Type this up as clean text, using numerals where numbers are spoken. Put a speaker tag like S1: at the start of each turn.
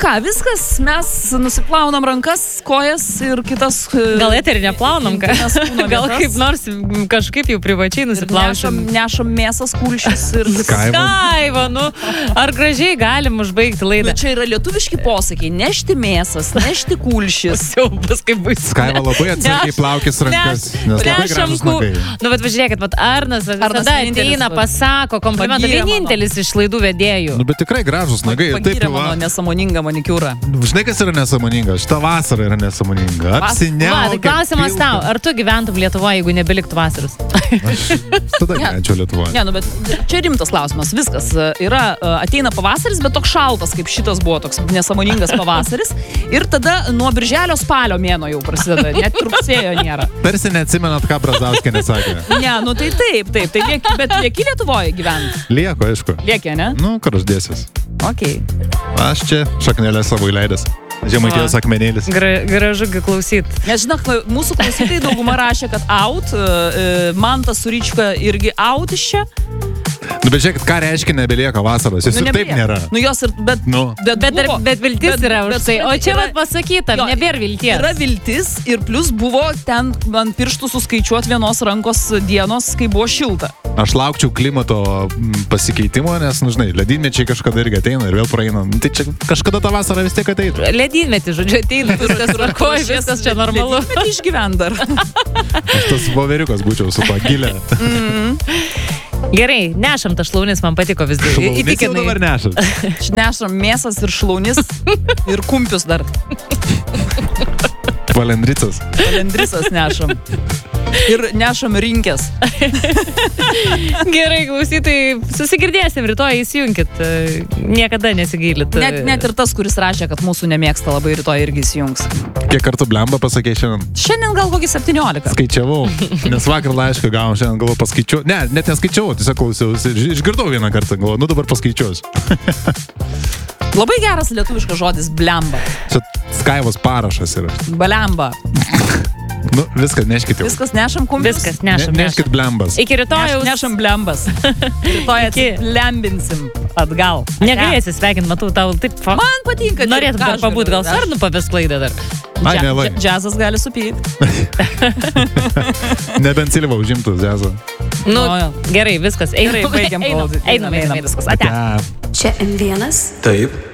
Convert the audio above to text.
S1: ką, viskas, mes nusiplaunam rankas, kojas ir kitas...
S2: Gal eterį neplaunam, gal kaip nors kažkaip jau privačiai nusiplaušim.
S1: Nešam mėsas, kulšis ir...
S2: Skaiva, nu, ar gražiai galim užbaigti laidą?
S1: Nu, čia yra lietuviški posakiai, nešti mėsas, nešti kulšis.
S2: Siaubas kaip bus.
S3: Skaiva labai atsargiai plaukis rankas, nes labai gražus nagai.
S2: Nu, bet važiuokit, Arnas visada ateina, pasako komplimentą, vienintelis iš laidų vedėjų.
S3: Nu, bet tikrai gražus nagai.
S1: Pagyrė mano nesąmoningą manikiūrą.
S3: Žinai, kas yra nesąmoninga? Šita vasara yra nesąmoninga. Apsiniaukia.
S2: Tai klausimas tau, ar tu gyventum Lietuvoje, jeigu nebeliktų vasaros?
S3: Aš tada gyvenčiau Lietuvoje.
S1: Ne, nu, bet čia rimtas klausimas. Viskas yra, ateina pavasaris, bet toks šaltas, kaip šitas buvo, toks nesąmoningas pavasaris. Ir tada nuo birželio spalio mėno jau prasideda, net rugsėjo nėra.
S3: Tarsi neatsimenat, ką Brazauskė nesakė.
S1: Ne, nu tai taip, bet lieki Lietuvoje gyventi.
S3: Lieku, aišku.
S1: Lieki, ne?
S3: Nu, kur aš dėsiuos.
S1: Okay.
S3: Aš čia šaknelę savo įleidęs. Žemaitijos akmenėlis.
S2: Gražu klausyt.
S1: Nes žinok, mūsų klausytojai dauguma rašė, kad out, Mantas Surička irgi out iš čia.
S3: Nu, bet žiūrėkit, ką reiškia nebelieka vasaros. Jis ir taip nėra.
S1: Nu, jos ir,
S2: bet viltis yra už tai. O čia vat pasakyta, nebėra vilties.
S1: Yra viltis ir plus buvo ten ant pirštų suskaičiuoti vienos rankos dienos, kai buvo šilta.
S3: Aš laukčiau klimato pasikeitimo, nes, nu, žinai, ledynmečiai kažkada irgi ateina ir vėl praeina. Tai čia kažkada tą vasarą vis tiek ateitų.
S2: Ledynmetį, žodžiu, ateina, viskas rakoj, viskas čia normalu.
S1: Ledynmetį išgyvent dar.
S3: Aš tas voveriukas būčiau su to gilė.
S2: Gerai, nešam tą šlaunis, man patiko vis dar.
S3: Šlaunis jau dabar nešas.
S1: Nešam mėsas ir šlaunis ir kumpius dar.
S3: Valendricas.
S1: Valendricas nešam. Ir nešam rinkės.
S2: Gerai, klausytojai, susigirdėsim rytoj, įsijunkit. Niekada nesigailit.
S1: Net ir tas, kuris rašė, kad mūsų nemėgsta, labai rytoj irgi įsijungs.
S3: Kiek kartų blemba pasakei šiandien?
S1: Šiandien gal kokį 17.
S3: Skaičiavau, nes vakar laišką gavom, šiandien galvoju paskaičiuoti. Ne, net neskaičiavau, tiesiog klausiausi. Išgirdau vieną kartą, galvoju, nu dabar paskaičiuosiu.
S1: Labai geras lietuviškas žodis blemba.
S3: Čia Skaivos parašas yra.
S1: Blemba.
S3: Nu, viskas, neškit jau.
S1: Viskas, nešam kumpius.
S2: Viskas, nešam.
S3: Neškit blembas.
S2: Iki rytojaus.
S1: Nešam blembas. Rytoj atlembinsim atgal.
S2: Negalėsi sveikinti, matau, tau taip...
S1: Man patinka.
S2: Norėtum dar pabūt, gal sarnų pavės klaidą dar.
S3: Ai, mielai.
S1: Džiazas gali supyti.
S3: Nebent Silva užimtų džiazą.
S2: Nu, gerai, viskas.
S1: Einam, baigiam.
S2: Einam, viskas. Ate.
S4: Čia M1.
S3: Taip.